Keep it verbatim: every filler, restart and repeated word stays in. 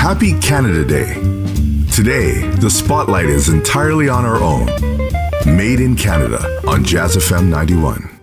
Happy Canada Day. Today, the spotlight is entirely on our own. Made in Canada on Jazz F M ninety-one.